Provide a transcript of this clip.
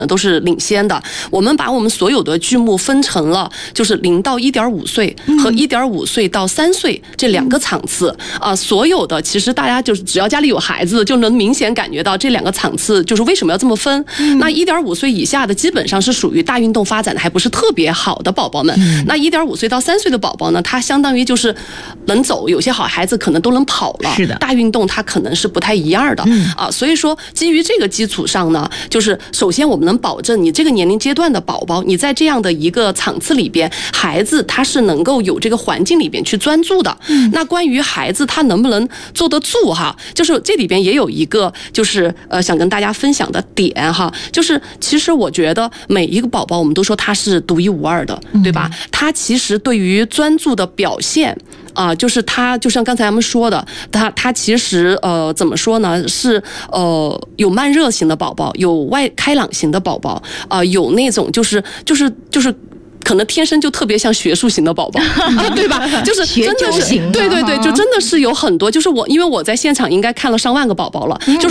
都是领先的。我们把我们所有的剧目分成了就是0到1.5岁和1.5岁到3岁这2个场次所有的其实大家就是只要家里有孩子就能明显感觉到这2个场次就是为什么要这么分。那1.5岁以下的基本上是属于大运动发展的还不是特别好的宝宝们。那1.5岁到3岁的宝宝呢，他相当于就是能走，有些好孩子可能都能跑了。 是的， 大运动它可能是不太一样的所以说基于这个基础上呢，就是首先我们能保证你这个年龄阶段的宝宝，你在这样的一个场次里边，孩子他是能够有这个环境里边去专注的。那关于孩子他能不能坐得住就是这里边也有一个就是想跟大家分享的点就是其实我觉得每一个宝宝我们都说他是独一无二的，对吧？他其实对于专注的表现就是他就像刚才咱们说的，他其实怎么说呢？是有慢热型的宝宝，有外开朗型的宝宝有那种就是可能天生就特别像学术型的宝宝对吧？就是真的是对，就真的是有很多，就是因为我在现场应该看了上万个宝宝了，就是